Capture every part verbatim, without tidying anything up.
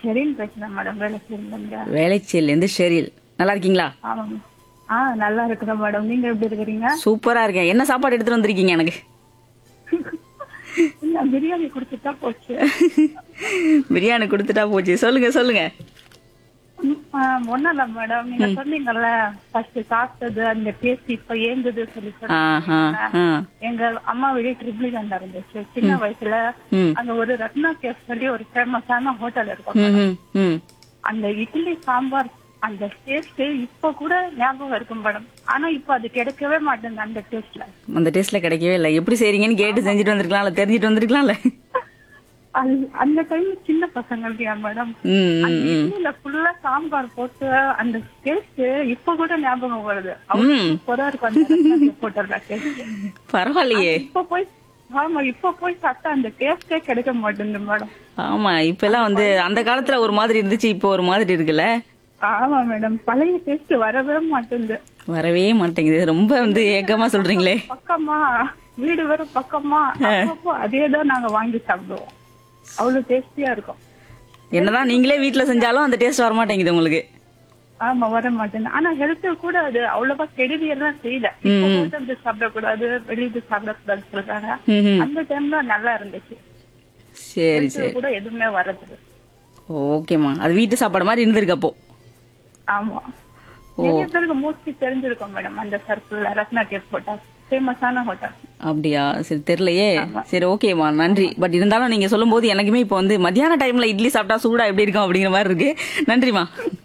ஷெரின் பேசுறேன் madam, வேலைச்சேரியில. வேலைச்சேரிலேருந்து Sheryl. நல்லா இருக்கீங்களா? ஆமாம். ஆ நல்லா இருக்கிறேன் மேடம். நீங்க எப்படி இருக்கிறீங்க? சூப்பரா இருக்கேன். என்ன சாப்பாடு எடுத்துட்டு வந்திருக்கீங்க எனக்கு? இல்ல, பிரியாணி கொடுத்துட்டா போச்சு. பிரியாணி கொடுத்துட்டா போச்சு. சொல்லுங்க சொல்லுங்க. ஒண்ணும் இல்ல மேடம், நீங்க சொன்னீங்கல்ல ஃபர்ஸ்ட் சாப்பிட்டது அந்த டேஸ்ட் இப்ப ஏங்குது சொல்லி ஆஹா, சொன்னீங்க. ஆ. எங்க அம்மா வீடு ட்ரிபிளிகண்டா இருந்துச்சு சின்ன வயசுல. ம். அங்க ஒரு ரத்னா கேஃப் சொல்லி ஒரு ஃபேமஸான ஹோட்டல் இருக்கும். ம், ம், ம். அந்த இட்லி சாம்பார் அந்த டேஸ்ட் இப்ப கூட ஞாபகம் இருக்கும் மேடம். ஆனா இப்ப அது கிடைக்கவே மாட்டேங்குது அந்த டேஸ்ட்ல. அந்த டேஸ்ட்ல கிடைக்கவே இல்லை. எப்படி செய்றீங்கன்னு கேட்டு செஞ்சுட்டு வந்திருக்கலாம்ல, தெரிஞ்சுட்டு வந்திருக்கலாம்ல. அது- அந்த டைம் சின்ன பசங்க இல்லையா மேடம், ம், அந்த ம், ம். இட்லியில ஃபுல்லா சாம்பார் போட்டு அந்த டேஸ்ட் இப்ப கூட ஞாபகம் வருது. அவ்வளவு ம். சூப்பரா இருக்கும் அந்த ரத்னா கேஃப் ஹோட்டல்ல டேஸ்ட். பரவாயில்லையே. இப்ப போய் ஆமா இப்ப போய் சாப்பிட்டா அந்த டேஸ்டே கிடைக்க மாட்டேங்குது மேடம். ஆமா, இப்ப எல்லாம் வந்து அந்த காலத்துல ஒரு மாதிரி இருந்துச்சு, இப்போ ஒரு மாதிரி இருக்குல்ல. ஆமா மேடம், பழைய டேஸ்ட் வரவே மாட்டேங்குது. வரவே மாட்டேங்குது. ரொம்ப வந்து ஏக்கமா சொல்றீங்களே. பக்கமா வீடு வேற பக்கமா, அப்பப்போ அதேதான் நாங்க வாங்கி சாப்பிடுவோம். அவ்வளவு டேஸ்டியா இருக்கும். என்னதான் நீங்களே வீட்டுல செஞ்சாலும் அந்த டேஸ்ட் வர மாட்டேங்குது உங்களுக்கு. ஆமா வர மாட்டேங்குது. ஆனா ஹெல்த் கூட அது அவ்வளவா கெடுதி எல்லாம் செய்யல. இப்ப ஹோட்டல்ல சாப்பிடக்கூடாது, வெளியிட்டு சாப்பிடக்கூடாது சொல்றாங்க. ம், ம். அந்த டைம்ல நல்லா இருந்துச்சு. சரி Health சரி. கூட எதுவுமே வரது. ஓகேம்மா, அது வீட்டு சாப்பாடு மாதிரி இருந்திருக்கு அப்போ. ஆமா, நிறைய பேருக்கு மோஸ்ட்லி தெரிஞ்சிருக்கும் மேடம் அந்த சர்க்கிள் ரத்னா கேஃப் ஹோட்டல் ஃபேமஸான ஹோட்டல். அப்படியா? சரி, தெரியலையே. சரி, ஓகேம்மா, நன்றி. பட் இருந்தாலும் நீங்க சொல்லும் போது எனக்குமே இப்போ வந்து மத்தியான டைம்ல இட்லி சாப்பிட்டா சூடா எப்படி இருக்கும் அப்படிங்கிற மாதிரி இருக்கு. நன்றிமா.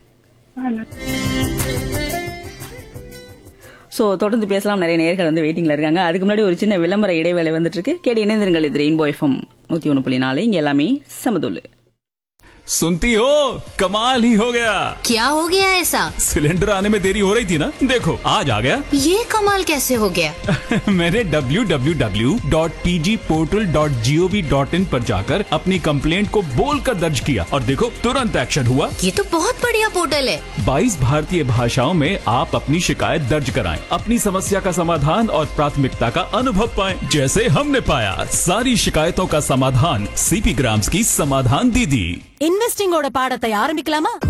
சோ தொடர்ந்து பேசலாம். நிறைய நேயர்கள் வந்து வெயிட்டிங்ல இருக்காங்க. அதுக்கு முன்னாடி ஒரு சின்ன விளம்பர இடைவேளை வந்துட்டு இருக்கு. கேட்டு இணைந்திருங்கள். இது ரெயின்போ எஃப்எம் நூத்தி ஒண்ணு புள்ளி நாலு. இங்க எல்லாமே சமதுல்லு. सुनती हो, कमाल ही हो गया। क्या हो गया ऐसा? सिलेंडर आने में देरी हो रही थी ना, देखो आज आ गया। ये कमाल कैसे हो गया? मैंने W W W dot P G portal dot G O V dot in पर जाकर अपनी कंप्लेंट को बोलकर दर्ज किया और देखो तुरंत एक्शन हुआ। ये तो बहुत बढ़िया पोर्टल है। बाईस भारतीय भाषाओं में आप अपनी शिकायत दर्ज कराएं, अपनी समस्या का समाधान और प्राथमिकता का अनुभव पाएं, जैसे हमने पाया। सारी शिकायतों का समाधान सीपी ग्राम्स की समाधान दीदी। இன்வெஸ்டிங்கோட பாடத்தை ஆரம்பிக்கலாமா?